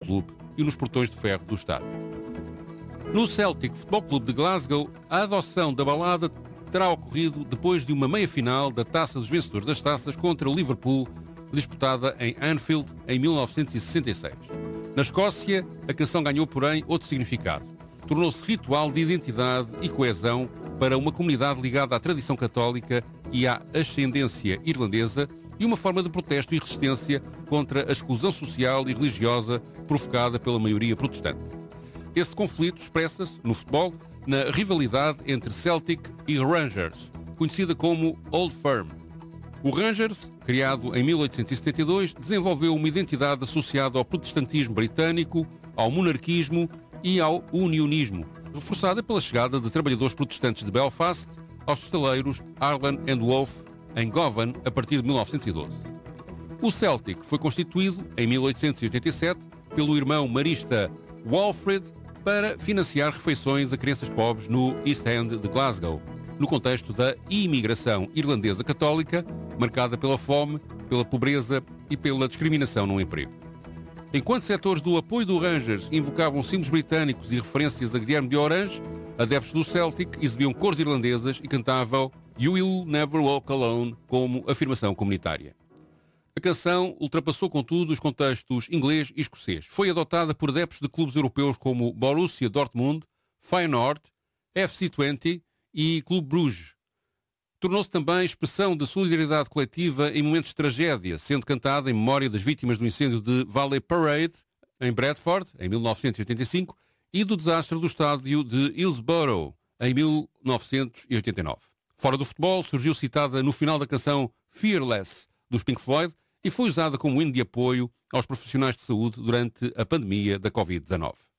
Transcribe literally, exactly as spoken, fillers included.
clube e nos portões de ferro do estádio. No Celtic Futebol Clube de Glasgow, a adoção da balada terá ocorrido depois de uma meia-final da Taça dos Vencedores das Taças contra o Liverpool, disputada em Anfield em mil novecentos e sessenta e seis. Na Escócia, a canção ganhou, porém, outro significado. Tornou-se ritual de identidade e coesão para uma comunidade ligada à tradição católica e à ascendência irlandesa e uma forma de protesto e resistência contra a exclusão social e religiosa provocada pela maioria protestante. Esse conflito expressa-se, no futebol, na rivalidade entre Celtic e Rangers, conhecida como Old Firm. O Rangers, criado em mil oitocentos e setenta e dois, desenvolveu uma identidade associada ao protestantismo britânico, ao monarquismo e ao unionismo, reforçada pela chegada de trabalhadores protestantes de Belfast aos estaleiros Harlan and Wolff, em Govan, a partir de mil novecentos e doze. O Celtic foi constituído, em mil oitocentos e oitenta e sete, pelo irmão marista Walfrid para financiar refeições a crianças pobres no East End de Glasgow, no contexto da imigração irlandesa católica, marcada pela fome, pela pobreza e pela discriminação no emprego. Enquanto setores do apoio do Rangers invocavam símbolos britânicos e referências a Guilherme de Orange, adeptos do Celtic exibiam cores irlandesas e cantavam You Will Never Walk Alone como afirmação comunitária. A canção ultrapassou, contudo, os contextos inglês e escocês. Foi adotada por adeptos de clubes europeus como Borussia Dortmund, Feyenoord, F C vinte e Clube Bruges. Tornou-se também expressão de solidariedade coletiva em momentos de tragédia, sendo cantada em memória das vítimas do incêndio de Valley Parade, em Bradford, em mil novecentos e oitenta e cinco, e do desastre do estádio de Hillsborough, em mil novecentos e oitenta e nove. Fora do futebol, surgiu citada no final da canção Fearless, dos Pink Floyd, e foi usada como hino de apoio aos profissionais de saúde durante a pandemia da covid dezanove.